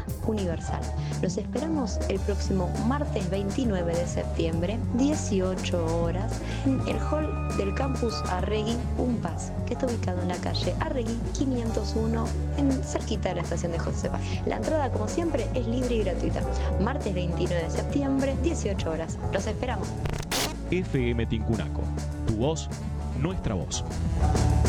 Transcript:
universal. Los esperamos el próximo martes 29 de septiembre, 18 horas, en el hall del campus Arregui Umpas, que está ubicado en la calle Arregui 501, cerquita de la estación de Josefa. La entrada, como siempre, es libre y gratuita. Martes 29 de septiembre, 18 horas. Los esperamos. FM Tincunaco. Tu voz, nuestra voz.